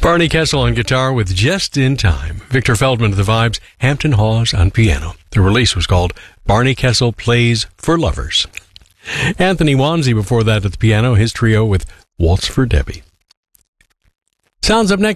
Barney Kessel on guitar with Just in Time. Victor Feldman to the vibes, Hampton Hawes on piano. The release was called Barney Kessel Plays for Lovers. Anthony Wanzi before that at the piano, his trio with Waltz for Debbie. Sounds up next.